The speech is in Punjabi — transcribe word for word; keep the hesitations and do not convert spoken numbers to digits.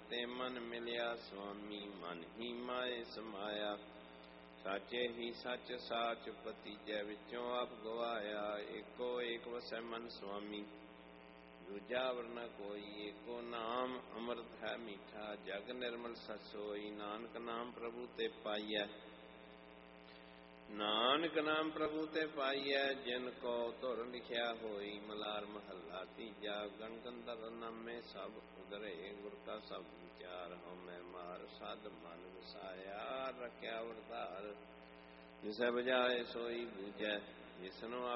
ਤੇ ਮਨ ਮਿਲਿਆ ਸੁਆਮੀ, ਮਨ ਹੀ ਮਾਏ ਸਮਾਇਆ। ਸਾਚੇ ਹੀ ਸੱਚ ਸਾਚ ਭਤੀਜੈ, ਵਿੱਚੋਂ ਆਪ ਗਵਾਇਆ। ਏਕੋ ਏਕ ਵਸੈ ਮਨ ਸੁਆਮੀ, ਦੂਜਾ ਵਰ ਨ ਕੋਈ। ਏਕੋ ਨਾਮ ਅੰਮ੍ਰਿਤ ਹੈ ਮੀਠਾ, ਜਗ ਨਿਰਮਲ ਸਚ ਸੋਈ। ਨਾਨਕ ਨਾਮ ਪ੍ਰਭੂ ਤੇ ਪਾਈਐ, ਨਾਨਕ ਨਾਮ ਪ੍ਰਭੂ ਤੇ ਪਾਈਐ। ਜਿਨ ਕੋ ਧੁਰ ਲਿਖਿਆ ਹੋਈ, ਮਲਾਰ ਮਹੱਲਾ ਤੀਜਾ। ਗਣ ਗੰਧਰਵ ਨਾਮੇ ਸਭ ਉਦਰੇ, ਗੁਰ ਕਾ ਸਭ ਵਿਚਾਰ। ਹਉਮੈ ਮਾਰ ਸਦ ਮਨ ਵਸਾਇਆ, ਰਖਿਆ ਵਰਤਾਰ। ਜਿਸੈ ਬੁਝਾਏ ਸੋਈ ਬੂਝੈ, ਜਿਸਨੂੰ